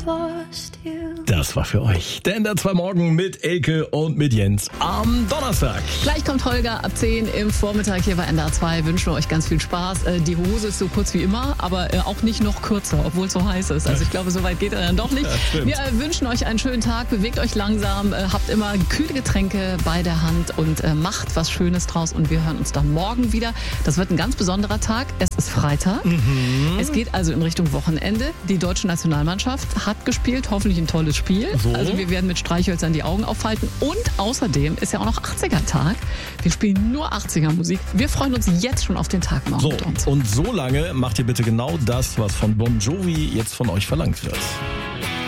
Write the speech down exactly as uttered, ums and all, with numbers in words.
forced you. Das war für euch. Der N D R zwei Morgen mit Elke und mit Jens am Donnerstag. Gleich kommt Holger ab zehn im Vormittag hier bei N D R zwei. Wünschen wir euch ganz viel Spaß. Die Hose ist so kurz wie immer, aber auch nicht noch kürzer, obwohl es so heiß ist. Also ich glaube, so weit geht er dann doch nicht. Ja, wir wünschen euch einen schönen Tag. Bewegt euch langsam. Habt immer kühle Getränke bei der Hand und macht was Schönes draus. Und wir hören uns dann morgen wieder. Das wird ein ganz besonderer Tag. Es ist Freitag. Mhm. Es geht also in Richtung Wochenende. Die deutsche Nationalmannschaft hat gespielt. Hoffentlich ein tolles Spiel. So. Also wir werden mit Streichhölzern die Augen aufhalten. Und außerdem ist ja auch noch achtziger-Tag. Wir spielen nur achtziger-Musik. Wir freuen uns jetzt schon auf den Tag morgen So, mit uns. und so lange macht ihr bitte genau das, was von Bon Jovi jetzt von euch verlangt wird.